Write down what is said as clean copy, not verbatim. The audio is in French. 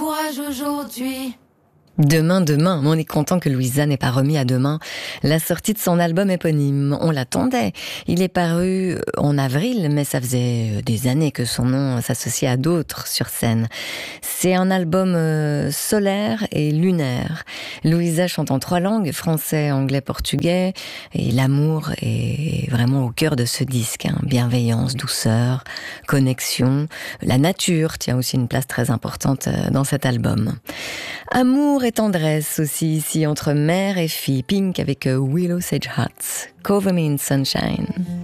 courage aujourd'hui. Demain, on est content que Louisa n'ait pas remis à demain la sortie de son album éponyme. On l'attendait. Il est paru en avril, mais ça faisait des années que son nom s'associait à d'autres sur scène. C'est un album solaire et lunaire. Louisa chante en 3 langues, français, anglais, portugais, et l'amour est vraiment au cœur de ce disque. Bienveillance, douceur, connexion. La nature tient aussi une place très importante dans cet album. Amour et tendresse aussi ici entre mère et fille. Pink avec Willow Sage Hearts. Cover Me in Sunshine.